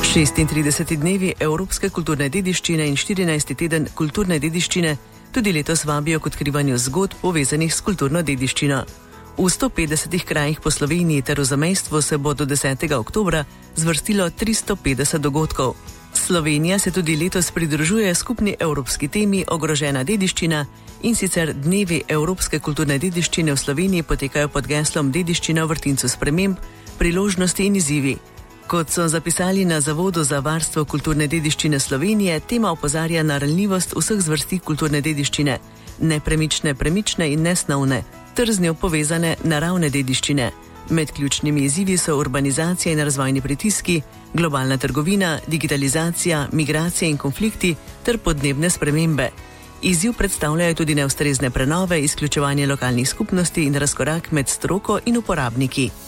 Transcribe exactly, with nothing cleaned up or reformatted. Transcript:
šestintrideseti dnevi Evropske kulturne dediščine in štirinajsti teden kulturne dediščine tudi letos vabijo k odkrivanju zgodb povezanih s kulturno dediščino. V sto petdesetih krajih po Sloveniji ter v zamejstvu se bo do desetega oktobra zvrstilo tristo petdeset dogodkov. Slovenija se tudi letos pridružuje skupni evropski temi Ogrožena dediščina, in sicer dnevi Evropske kulturne dediščine v Sloveniji potekajo pod geslom Dediščina v vrtincu sprememb, priložnosti in izzivi. Kot so zapisali na Zavodu za varstvo kulturne dediščine Slovenije, tema opozarja na ranljivost vseh zvrsti kulturne dediščine, nepremične, premične in nesnovne, ter z njo povezane naravne dediščine. Med ključnimi izzivi so urbanizacija in razvojni pritiski, globalna trgovina, digitalizacija, migracije in konflikti ter podnebne spremembe. Izziv predstavljajo tudi neustrezne prenove, izključevanje lokalnih skupnosti in razkorak med stroko in uporabniki.